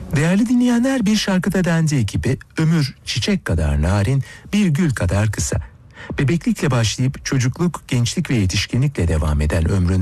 Değerli dinleyenler, bir şarkıda dendiği gibi ömür çiçek kadar narin, bir gül kadar kısa. Bebeklikle başlayıp çocukluk, gençlik ve yetişkinlikle devam eden ömrün